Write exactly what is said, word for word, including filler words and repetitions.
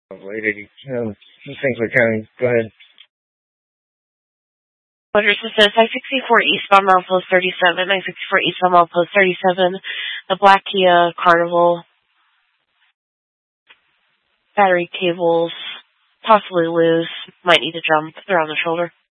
Lady, um, things are counting. Go ahead. Motor Assistance, I sixty-four eastbound milepost thirty-seven, I sixty-four eastbound milepost thirty-seven, the black Kia Carnival, battery cables, possibly loose, might need to jump, they're on the shoulder.